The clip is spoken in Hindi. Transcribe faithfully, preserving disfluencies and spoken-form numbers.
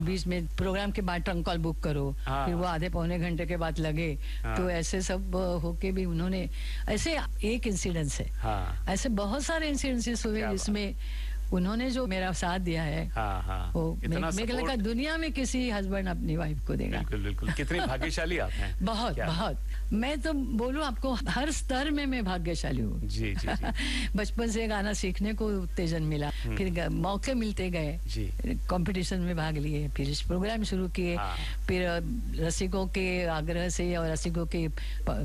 बीच में प्रोग्राम के बाद ट्रंक कॉल बुक करो, हाँ। फिर वो आधे पौने घंटे के बाद लगे, हाँ। तो ऐसे सब होके भी उन्होंने, ऐसे एक इंसिडेंस है, हाँ। ऐसे बहुत सारे इंसिडेंसेस हुए जिसमें उन्होंने जो मेरा साथ दिया है, हाँ, हाँ। वो इतना मेरे को लगा दुनिया में किसी हस्बैंड अपनी वाइफ को देगा। बिल्कुल बिल्कुल, कितनी भाग्यशाली आप हैं। बहुत बहुत, मैं तो बोलूं आपको हर स्तर में मैं भाग्यशाली हूँ। जी जी जी। बचपन से गाना सीखने को उत्तेजन मिला, फिर मौके मिलते गए, कंपटीशन में भाग लिए, फिर इस प्रोग्राम शुरू किए, हाँ। फिर रसिकों के आग्रह से और रसिकों के